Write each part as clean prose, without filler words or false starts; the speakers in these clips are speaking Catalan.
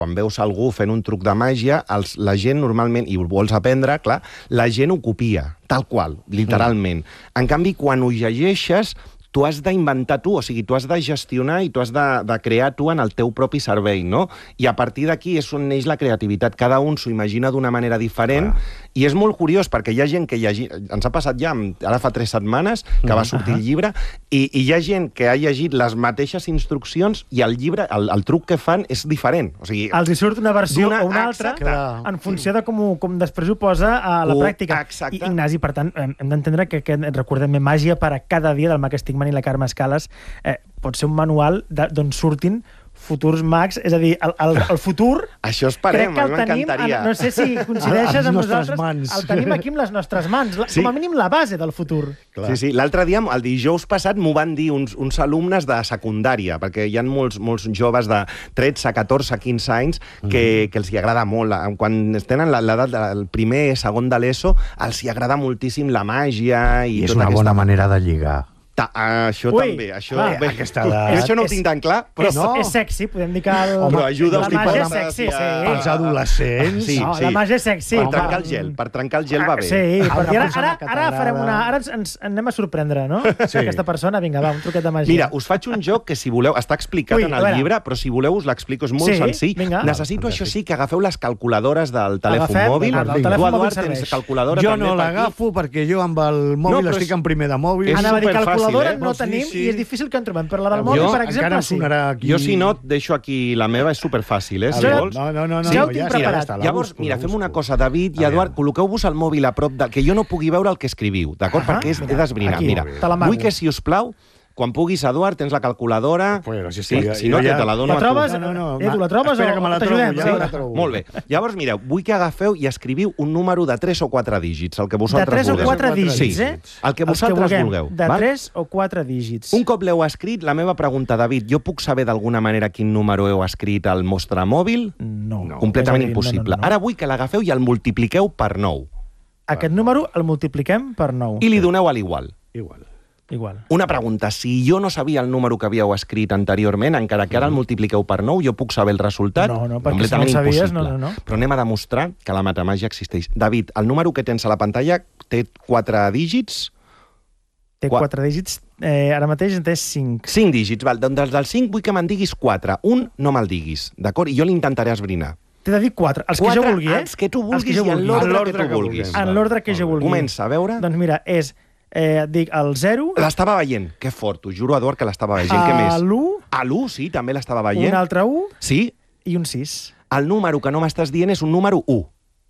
quan veus algú fent un truc de màgia, la gent normalment, i ho vols aprendre, clar, la gent ho copia, tal qual, literalment. En canvi, quan ho llegeixes, tu has d'inventar tu, o sigui, tu has de gestionar i tu has de crear tu en el teu propi cervell, no? I a partir d'aquí és on neix la creativitat. Cada un s'ho imagina d'una manera diferent i és molt curiós perquè hi ha gent que ens ha passat ja, ara fa 3 setmanes que va sortir el llibre, i hi ha gent que ha llegit les mateixes instruccions i el llibre, el truc que fan és diferent. O sigui, els hi surt una versió o una altra en funció de com després ho posa a la pràctica. I, Ignasi, per tant, hem d'entendre que recordem màgia per a cada dia del Mac Stickman i la Carme Escales pot ser un manual d'on surtin futurs mags, és a dir, el futur... Això esperem, a mi m'encantaria. No sé si coincideixes amb nosaltres, el tenim aquí amb les nostres mans, com a mínim la base del futur. Sí, sí. L'altre dia, el dijous passat, m'ho van dir uns alumnes de secundària, perquè hi ha molts joves de 13, 14, 15 anys que els hi agrada molt. Quan tenen l'edat del primer, segon de l'ESO, els hi agrada moltíssim la màgia i és una bona manera de lligar. Això també, això no ho tinc tan clar, però és sexy, podem dir que però ajuda la màgia és sexy, els adolescents. La màgia és sexy. Per trencar el gel va bé. Sí, ara farem ara ens anem a sorprendre, no? Aquesta persona, vinga, va, un truquet de màgia. Mira, us faig un joc que, si voleu, està explicat en el llibre, però si voleu us l'explico, és molt senzill. Necessito, això sí, que agafeu les calculadores del telèfon mòbil. Tu, Eduard, tens calculadora també? Jo no l'agafo perquè jo amb el mòbil estic en primer de mòbil. Anava a dir calculadora no tenim i és difícil que en trobem, però la del mòbil, per exemple, sí. Jo, si no, et deixo aquí la meva, és superfàcil, si vols. No, ja ho tinc preparat. Llavors, mira, fem una cosa, David i Eduard, col·loqueu-vos el mòbil a prop que jo no pugui veure el que escriviu, d'acord? Perquè he d'esbrinar. Mira, vull que, si us plau, quan puguis, Eduard, tens la calculadora. Si no, te la dono a tu. La trobes? Edu, la trobes o t'ajudem? Molt bé. Llavors, mireu, vull que agafeu i escriviu un número de 3 o 4 dígits, el que vosaltres vulgueu. De 3 o 4 dígits, eh? El que vosaltres vulgueu. De 3 o 4 dígits. Un cop l'heu escrit, la meva pregunta, David, jo puc saber d'alguna manera quin número heu escrit al vostre mòbil? No. Completament impossible. Ara vull que l'agafeu i el multipliqueu per 9. Aquest número el multipliquem per 9. I li doneu a l'igual. Igual. Una pregunta, si jo no sabia el número que havíeu escrit anteriorment, encara que ara el multipliqueu per 9, jo puc saber el resultat? No, perquè si no el sabies, no. Però anem a demostrar que la matemàgia existeix. David, el número que tens a la pantalla té 4 dígits? Té 4 dígits, ara mateix en té 5. 5 dígits, val. Doncs dels 5 vull que me'n diguis 4. Un no me'l diguis, d'acord? I jo l'intentaré esbrinar. T'he de dir 4, els que jo vulgui, Els que tu vulguis i en l'ordre que tu vulguis. En l'ordre que jo vulgui. Comença, a veure. Doncs mira, és... dic el 0... L'estava veient, que fort, t'ho juro, Eduard, que l'estava veient. Què més? L'1... L'1, sí, també l'estava veient. Un altre 1... Sí. I un 6. El número que no m'estàs dient és un número 1.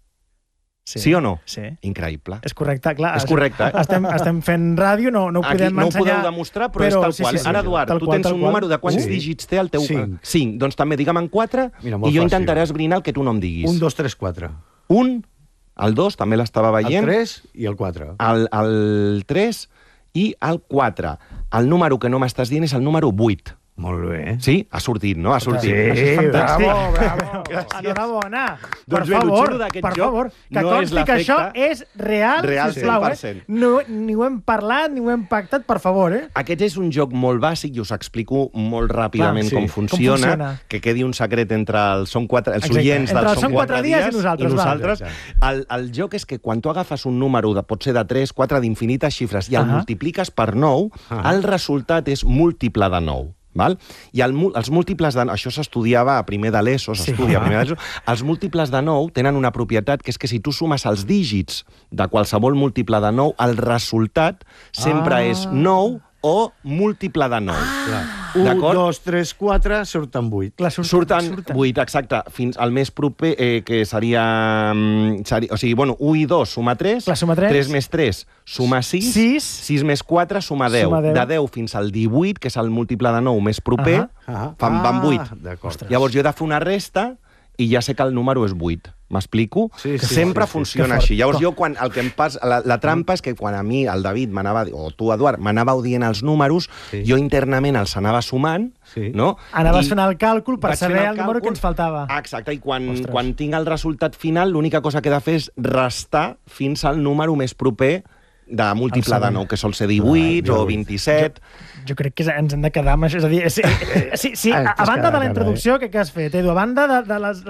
Sí o no? Sí. Increïble. És correcte, clar. És correcte. Estem fent ràdio, no ho podem ensenyar. No ho podeu demostrar, però és tal qual. Ara, Eduard, tu tens un número de quants dígits té el teu... 5. Doncs també digue'm en 4 i jo intentaré esbrinar el que tu no em diguis. 1, 2, 3, 4. 1, el 2 també l'estava veient. El 3 i el 4. El 3 i el 4. El número que no m'estàs dient és el número 8. Molt bé. Sí? Ha sortit, no? Ha sortit. Sí, bravo. Enhorabona. Per favor, que consti que això és real, sisplau. Ni ho hem parlat, ni ho hem pactat, per favor. Aquest és un joc molt bàsic i us explico molt ràpidament com funciona, que quedi un secret entre els oients del Són 4 dies i nosaltres. El joc és que quan tu agafes un número, pot ser de 3, 4, d'infinites xifres, i el multipliques per 9, el resultat és múltiple de 9. Val? I els múltiples de... Això s'estudiava a primer de l'ESO, els múltiples de 9 tenen una propietat, que és que si tu sumes els dígits de qualsevol múltiple de 9, el resultat sempre és 9 o múltiple de 9. 1, 2, 3, 4, surten 8. Surten 8, exacte. Fins al més proper, que seria... O sigui, 1 i 2 suma 3, 3 més 3 suma 6, 6 més 4 suma 10. De 10 fins al 18, que és el múltiple de 9 més proper, van 8. Llavors jo he de fer una resta i ja sé que el número és 8. M'explico? Sempre funciona així. Llavors jo, el que em passa... La trampa és que quan a mi, el David, o tu, Eduard, m'anàveu dient els números, jo internament els anava sumant, no? Anaves fent el càlcul per saber el número que ens faltava. Exacte, i quan tinc el resultat final, l'única cosa que he de fer és restar fins al número més proper de múltiple de 9, que sol ser 18 o 27... Jo crec que ens hem de quedar amb això. És a dir, a banda de la introducció que has fet, Edu, a banda de les